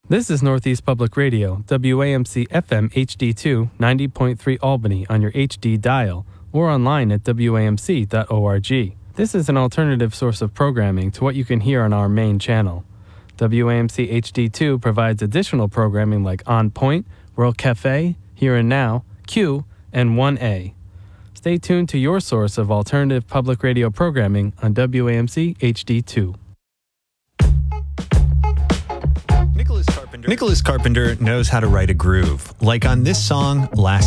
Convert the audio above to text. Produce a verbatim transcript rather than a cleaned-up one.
This is Northeast Public Radio, W A M C F M H D two, ninety point three Albany on your H D dial, or online at W A M C dot org. This is an alternative source of programming to what you can hear on our main channel. W A M C H D two provides additional programming like On Point, World Cafe, Here and Now, Q, and one A. Stay tuned to your source of alternative public radio programming on W A M C H D two. Nicholas Carpenter knows how to write a groove, like on this song, Last